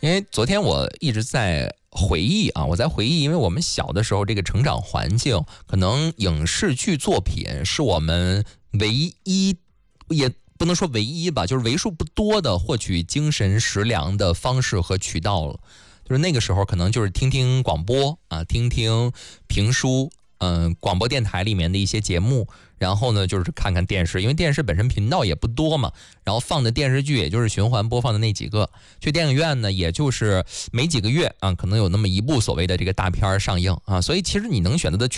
因为昨天我一直在回忆啊，因为我们小的时候这个成长环境，可能影视剧作品是我们唯一，也不能说唯一吧，就是为数不多的获取精神食粮的方式和渠道了。就是那个时候可能就是听听广播啊，听听评书，广播电台里面的一些节目，然后呢就是看看电视，因为电视本身频道也不多嘛，然后放的电视剧也就是循环播放的那几个。去电影院呢，也就是没几个月啊，可能有那么一部所谓的这个大片上映啊，所以其实你能选择的